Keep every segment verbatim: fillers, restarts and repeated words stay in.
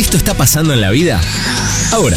Esto está pasando en la vida ahora.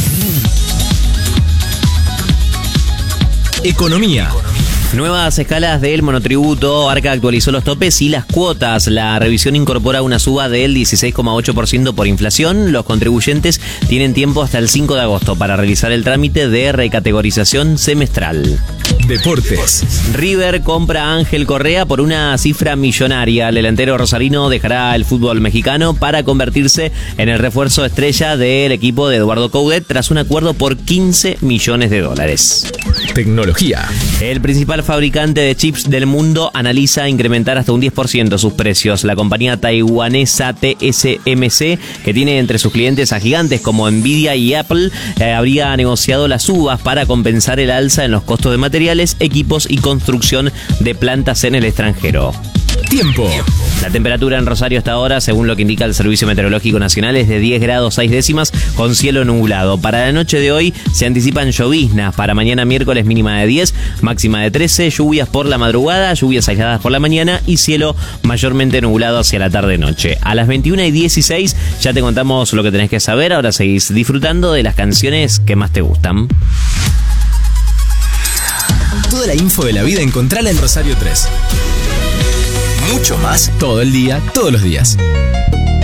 Economía. Nuevas escalas del monotributo. Arca actualizó los topes y las cuotas. La revisión incorpora una suba del dieciséis coma ocho por ciento por inflación. Los contribuyentes tienen tiempo hasta el cinco de agosto para realizar el trámite de recategorización semestral. Deportes. River compra a Ángel Correa por una cifra millonaria. El delantero rosarino dejará el fútbol mexicano para convertirse en el refuerzo estrella del equipo de Eduardo Coudet tras un acuerdo por quince millones de dólares. Tecnología. El principal fabricante de chips del mundo analiza incrementar hasta un diez por ciento sus precios. La compañía taiwanesa T S M C, que tiene entre sus clientes a gigantes como Nvidia y Apple, eh, habría negociado las subas para compensar el alza en los costos de materiales, equipos y construcción de plantas en el extranjero. Tiempo. La temperatura en Rosario hasta ahora, según lo que indica el Servicio Meteorológico Nacional, es de diez grados seis décimas con cielo nublado. Para la noche de hoy se anticipan lloviznas. Para mañana miércoles mínima de diez, máxima de trece, lluvias por la madrugada, lluvias aisladas por la mañana y cielo mayormente nublado hacia la tarde-noche. A las veintiuna y dieciséis ya te contamos lo que tenés que saber. Ahora seguís disfrutando de las canciones que más te gustan. Toda la info de la vida encontrala en Rosario tres. Mucho más todo el día, todos los días.